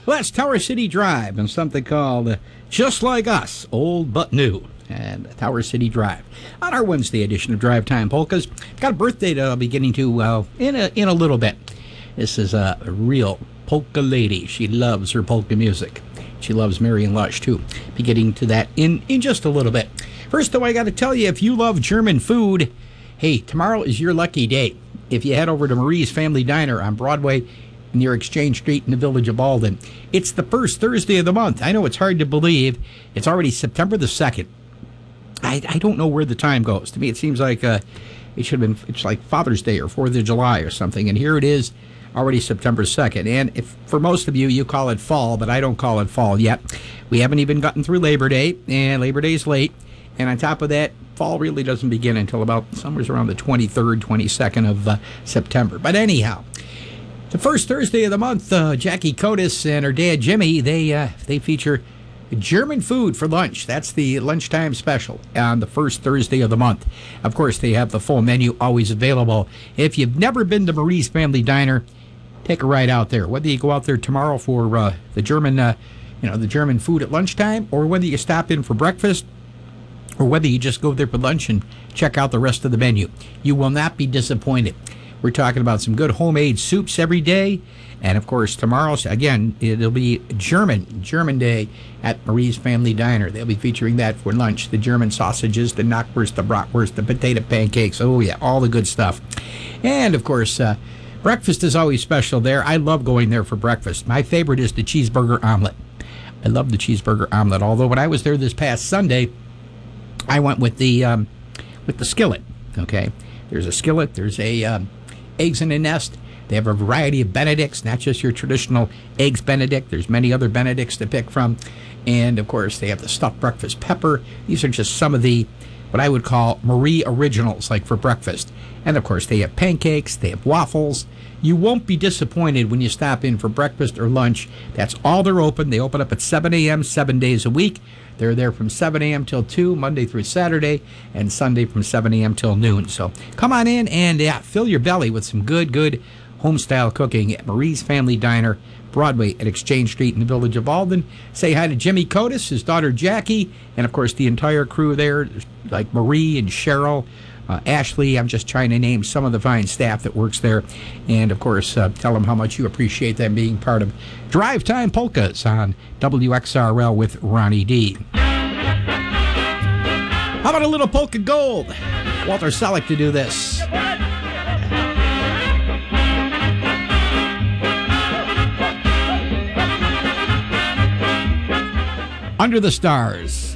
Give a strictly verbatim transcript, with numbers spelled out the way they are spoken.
Well, that's Tower City Drive and something called uh, Just Like Us, Old But New. And Tower City Drive. On our Wednesday edition of Drive Time Polkas, got a birthday that I'll be getting to uh, in a in a little bit. This is a, a real polka lady. She loves her polka music. She loves Marion Lush, too. Be getting to that in, in just a little bit. First, though, I got to tell you, if you love German food, hey, tomorrow is your lucky day. If you head over to Marie's Family Diner on Broadway near Exchange Street in the village of Alden, it's the first Thursday of the month. I know it's hard to believe. It's already September the second. I, I don't know where the time goes. To me, it seems like uh, it should have been, it's like Father's Day or fourth of July or something. And here it is, already September second. And if for most of you, you call it fall, but I don't call it fall yet. We haven't even gotten through Labor Day, and Labor Day's late. And on top of that, fall really doesn't begin until about somewhere around the twenty-third, twenty-second of uh, September. But anyhow, the first Thursday of the month, uh, Jackie Kotis and her dad, Jimmy, they uh, they feature German food for lunch. That's the lunchtime special on the first Thursday of the month. Of course, they have the full menu always available. If you've never been to Marie's Family Diner, take a ride out there. Whether you go out there tomorrow for uh, the German, uh, you know, the German food at lunchtime, or whether you stop in for breakfast, or whether you just go there for lunch and check out the rest of the menu, you will not be disappointed. We're talking about some good homemade soups every day. And, of course, tomorrow, again, it'll be German, German Day at Marie's Family Diner. They'll be featuring that for lunch. The German sausages, the knockwurst, the bratwurst, the potato pancakes. Oh, yeah, all the good stuff. And, of course, uh, breakfast is always special there. I love going there for breakfast. My favorite is the cheeseburger omelet. I love the cheeseburger omelet. Although when I was there this past Sunday, I went with the um, with the skillet, okay? There's a skillet. There's a um, eggs in a nest. They have a variety of Benedicts, not just your traditional eggs Benedict. There's many other Benedicts to pick from. And, of course, they have the stuffed breakfast pepper. These are just some of the, what I would call Marie originals, like for breakfast. And, of course, they have pancakes. They have waffles. You won't be disappointed when you stop in for breakfast or lunch. That's all they're open. They open up at seven a.m., seven days a week. They're there from seven a.m. till two, Monday through Saturday, and Sunday from seven a.m. till noon. So come on in and yeah, fill your belly with some good, good home-style cooking at Marie's Family Diner, Broadway at Exchange Street in the village of Alden. Say hi to Jimmy Kotis, his daughter Jackie, and, of course, the entire crew there, like Marie and Cheryl, uh, Ashley. I'm just trying to name some of the fine staff that works there. And, of course, uh, tell them how much you appreciate them being part of Drive Time Polkas on W X R L with Ronnie D. How about a little polka gold? Walter Selleck to do this. Under the Stars.